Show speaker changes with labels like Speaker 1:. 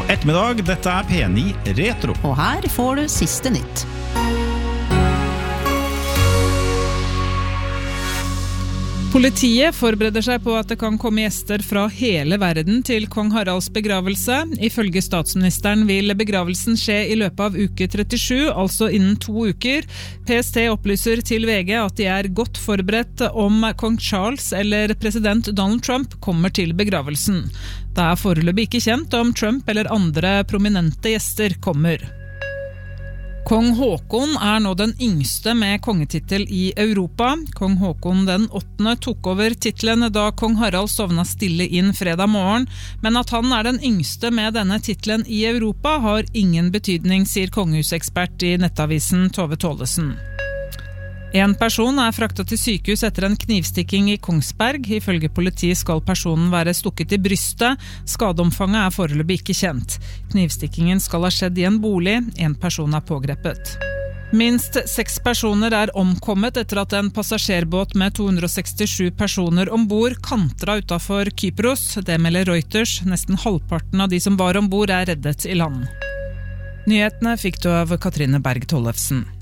Speaker 1: God ettermiddag, dette P9 Retro.
Speaker 2: Og her får du siste nytt.
Speaker 3: Politiet forbereder seg på at det kan komme gjester fra hele verden til kong Haralds begravelse. Ifølge statsministeren vil begravelsen skje i løpet av uke 37, altså innen 2 uker. PST opplyser til VG at de godt forberedt om kong Charles eller president Donald Trump kommer til begravelsen. Det foreløpig ikke kjent om Trump eller andre prominente gjester kommer. Kong Håkon nå den yngste med kongetittel i Europa. Kong Håkon den 8. tok over titlen da kong Harald sovna stille inn fredag morgen, men at han den yngste med denne titlen i Europa har ingen betydning, sier kongehusekspert i nettavisen Tove Tollesen. En person fraktet til sykehus etter en knivstikking i Kongsberg. Ifølge politiet skal personen være stukket i brystet. Skadeomfanget foreløpig ikke kjent. Knivstikkingen skal ha skjedd i en bolig. En person pågrepet. Minst 6 personer omkommet etter at en passasjerbåt med 267 personer ombord kantra utenfor Kypros. Det melder Reuters. Nesten halvparten av de som var ombord reddet i land. Nyhetene fikk du av Katrine Berg Tollefsen.